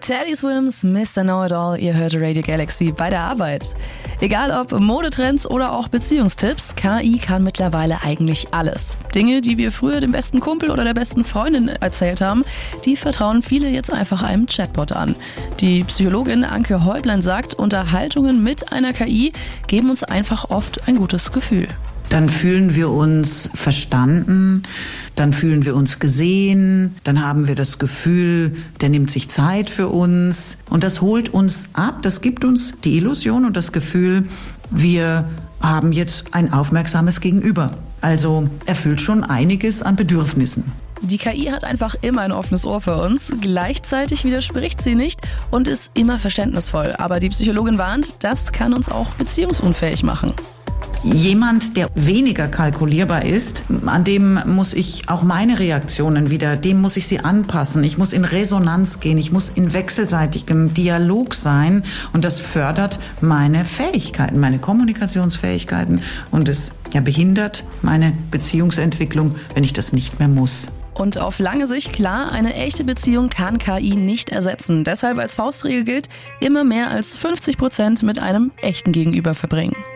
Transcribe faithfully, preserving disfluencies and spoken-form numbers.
Teddy Swims, Mister Know-It-All, ihr hört Radio Galaxy bei der Arbeit. Egal ob Modetrends oder auch Beziehungstipps, K I kann mittlerweile eigentlich alles. Dinge, die wir früher dem besten Kumpel oder der besten Freundin erzählt haben, die vertrauen viele jetzt einfach einem Chatbot an. Die Psychologin Anke Häublein sagt, Unterhaltungen mit einer K I geben uns einfach oft ein gutes Gefühl. Dann fühlen wir uns verstanden, dann fühlen wir uns gesehen, dann haben wir das Gefühl, der nimmt sich Zeit für uns und das holt uns ab, das gibt uns die Illusion und das Gefühl, wir haben jetzt ein aufmerksames Gegenüber. Also erfüllt schon einiges an Bedürfnissen. Die K I hat einfach immer ein offenes Ohr für uns. Gleichzeitig widerspricht sie nicht und ist immer verständnisvoll. Aber die Psychologin warnt, das kann uns auch beziehungsunfähig machen. Jemand, der weniger kalkulierbar ist, an dem muss ich auch meine Reaktionen wieder, dem muss ich sie anpassen. Ich muss in Resonanz gehen, ich muss in wechselseitigem Dialog sein und das fördert meine Fähigkeiten, meine Kommunikationsfähigkeiten und es ja, behindert meine Beziehungsentwicklung, wenn ich das nicht mehr muss. Und auf lange Sicht, klar, eine echte Beziehung kann K I nicht ersetzen. Deshalb als Faustregel gilt, immer mehr als fünfzig Prozent mit einem echten Gegenüber verbringen.